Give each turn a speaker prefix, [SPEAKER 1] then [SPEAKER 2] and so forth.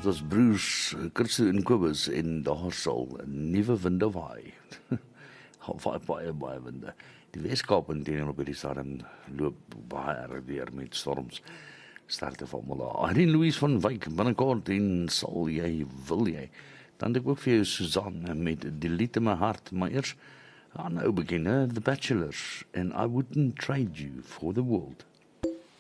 [SPEAKER 1] was Bruce, Christo en Kobus en daar sal 'n nuwe winde waai. Vaai baie winde. Die Weskaap intedeel op hierdie stadium loop baie erg deur met storms. Starte formule. Irene Louise van Wyk, binnekort en wil jy. Dan het ek ook vir jou Suzanne met Delete My Heart, maar eers aan ou beginne, The Bachelors, and I wouldn't trade you for the world.